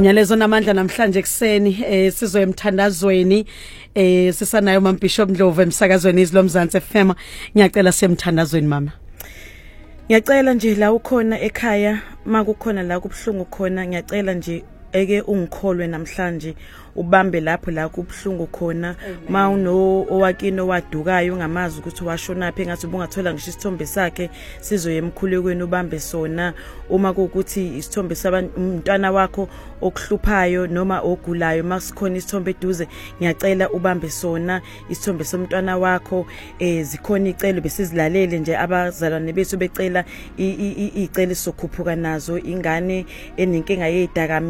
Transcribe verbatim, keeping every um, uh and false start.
Umyalezo namandla namhlanje ekseni eh sizoye emthandazweni eh sisanayo Mama Bishop Ndlovu emsakazweni izilomzansi F M. Ngiyacela semthandazweni mama. Ngiyacela nje la ukhona ekhaya makukhona la kubhlungu khona ngiyacela nje eke ungikholwe namhlanje ubambe lapho la kubhlungu khona ma uno owakino wadukayo ungamazi ukuthi washona phe ngathi ubungathola ngisho isithombe sakhe sizoye emkhulekweni ubambe sona uma kuukuthi isithombe sabantwana wakho okuhluphayo noma ogulayo masikhona isithombe eduze ngiyacela ubambe sona isithombe somntwana wakho eh zikhona icelo besizilalele nje abazalwane bethu becela icelo sokhuphuka nazo ingane enenkinga yedaka